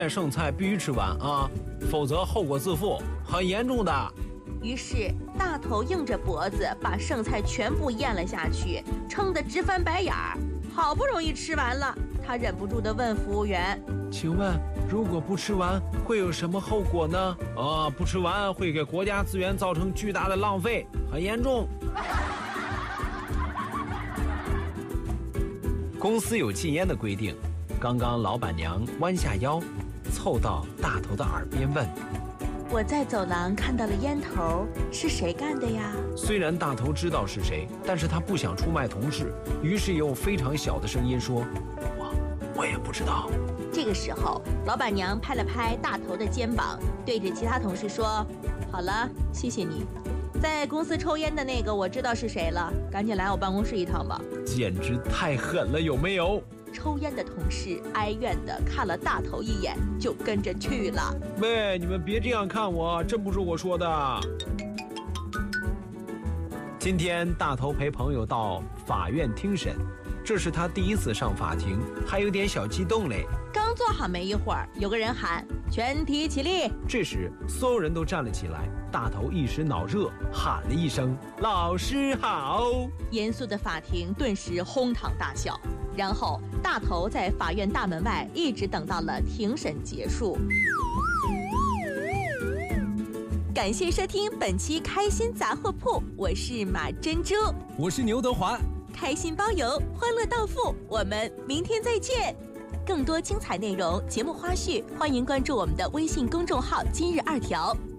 剩菜必须吃完啊，否则后果自负，很严重的。 于是大头硬着脖子把剩菜全部咽了下去，撑得直翻白眼儿。好不容易吃完了，他忍不住地问服务员：“ 请问，如果不吃完会有什么后果呢？”不吃完会给国家资源造成巨大的浪费，很严重。公司有禁烟的规定，刚刚老板娘弯下腰，凑到大头的耳边问：“ 我在走廊看到了烟头，是谁干的呀？” 虽然大头知道是谁，但是他不想出卖同事，于是用非常小的声音说：“我也不知道。” 这个时候，老板娘拍了拍大头的肩膀，对着其他同事说：“好了，谢谢你。在公司抽烟的那个我知道是谁了，赶紧来我办公室一趟吧。” 简直太狠了，有没有？ 抽烟的同事哀怨地看了大头一眼，就跟着去了。 喂，你们别这样看我，真不是我说的。今天大头陪朋友到法院听审，这是他第一次上法庭，还有点小激动嘞。 刚坐好没一会儿，有个人喊：“全体起立！” 这时所有人都站了起来，大头一时脑热，喊了一声：“老师好！” 严肃的法庭顿时哄堂大笑。然后大头在法院大门外一直等到了庭审结束。感谢收听本期开心杂货铺，我是马珍珠， 我是牛德华， 开心包邮，欢乐到付，我们明天再见。更多精彩内容、节目花絮，欢迎关注我们的微信公众号“今日二条”。